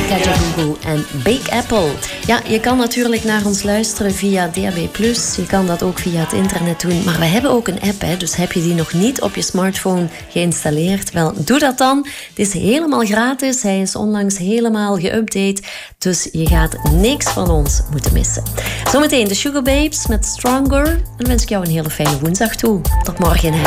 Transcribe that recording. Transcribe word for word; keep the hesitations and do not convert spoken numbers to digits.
Kajagoogoo en Big Apple. Ja, je kan natuurlijk naar ons luisteren via D A B plus. Je kan dat ook via het internet doen. Maar we hebben ook een app, hè, dus heb je die nog niet op je smartphone geïnstalleerd? Wel, doe dat dan. Het is helemaal gratis. Hij is onlangs helemaal geüpdate. Dus je gaat niks van ons moeten missen. Zometeen de Sugar Babes met Stronger. Dan wens ik jou een hele fijne woensdag toe. Tot morgen. Hè.